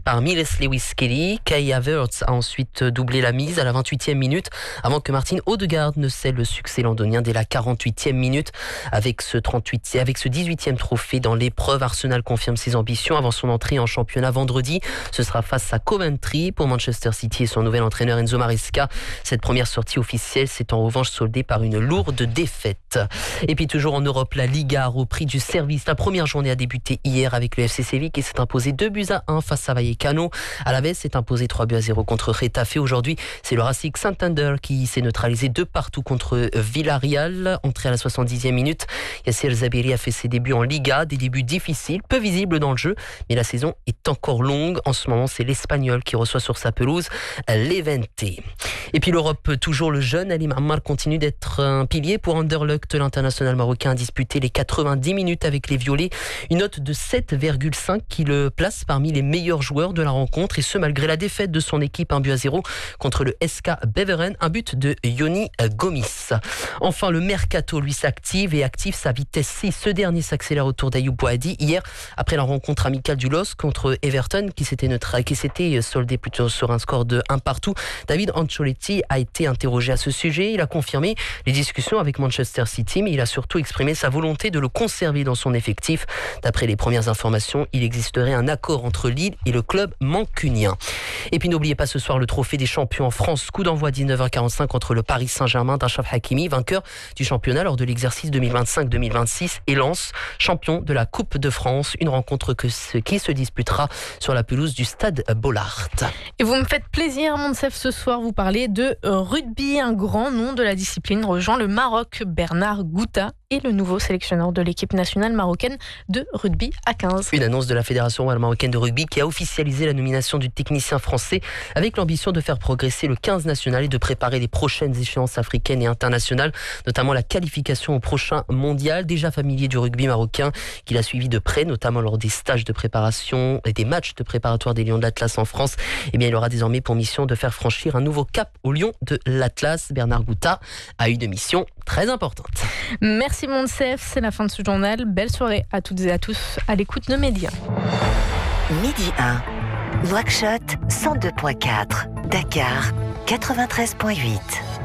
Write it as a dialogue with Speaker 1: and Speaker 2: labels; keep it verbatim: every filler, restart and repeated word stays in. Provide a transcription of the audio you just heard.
Speaker 1: par Miles Lewis-Kelly. Kai Havertz a ensuite doublé la mise à la vingt-huitième minute avant que Martin Odegaard ne scelle le succès londonien dès la quarante-huitième minute. Avec ce, trente-huit, avec ce dix-huitième trophée dans l'épreuve, Arsenal confirme ses ambitions avant son entrée en championnat vendredi. Ce sera face à Coventry pour Manchester City et son nouvel entraîneur Enzo Maresca. Cette première sortie officielle s'est en revanche soldée par une lourde défaite. Et puis toujours en Europe, la Liga a repris du service. La première journée a débuté hier avec le F C Séville qui s'est imposé deux buts à un face à Vallecano. Alavés s'est imposé trois buts à zéro contre Getafe. Aujourd'hui, c'est le Racing Santander qui s'est neutralisé de partout contre Villarreal. Entré à la soixante-dixième minute, Yassir Zabiri a fait ses débuts en Liga. Des débuts difficiles, peu visibles dans le jeu, mais la saison est encore longue. En ce moment, c'est l'Espagnol qui reçoit sur sa pelouse Levante. Et puis l'Europe, toujours le jeune Ali Mammar continue d'être un pilier pour Anderlecht. L'international marocain a disputé les quatre-vingt-dix minutes avec les Violets. Une note de sept virgule cinq qui le place parmi les meilleurs joueurs de la rencontre, et ce malgré la défaite de son équipe un but à zéro contre le S K Beveren, un but de Yoni Gomis. Enfin, le Mercato, lui, s'active et active sa vitesse six. Ce dernier s'accélère autour d'Ayoub Boadi hier après la rencontre amicale du L O S C contre Everton qui s'était neutre, qui s'était soldée plutôt sur un score de un partout. David Ancelotti a été interrogé à ce sujet. Il a confirmé les discussions avec Manchester City, mais il a surtout exprimé sa volonté de le conserver dans son effectif. D'après les premières informations, il existerait un accord entre Lille et le club mancunien. Et puis n'oubliez pas ce soir le trophée des champions en France. Coup d'envoi dix-neuf heures quarante-cinq contre le Paris Saint-Germain d'Achraf Hakimi, vainqueur du championnat lors de l'exercice deux mille vingt-cinq deux mille vingt-six, et Lens, champion de la Coupe de France. Une rencontre que ce, qui se disputera sur la pelouse du stade Bollaert.
Speaker 2: Et vous me faites plaisir, Monsef, ce soir, vous parlez de rugby. Un grand nom de la discipline rejoint le Maroc. Bernard Gouta est le nouveau sélectionneur de l'équipe nationale marocaine de rugby à quinze.
Speaker 1: Une annonce de la Fédération marocaine de rugby qui a officialisé la nomination du technicien français avec l'ambition de faire progresser le quinze national et de préparer les prochaines échéances africaines et internationales, notamment la qualification au prochain mondial. Déjà familier du rugby marocain, qu'il a suivi de près, notamment lors des stages de préparation et des matchs de préparatoire des Lions de l'Atlas en France, eh bien, il aura désormais pour mission de faire franchir un nouveau cap aux Lions de l'Atlas. Bernard Gouta a une mission très importante.
Speaker 2: Merci Monsef, c'est la fin de ce journal. Belle soirée à toutes et à tous à l'écoute de Média.
Speaker 3: Midi un, Nouakchott cent deux virgule quatre, Dakar quatre-vingt-treize virgule huit.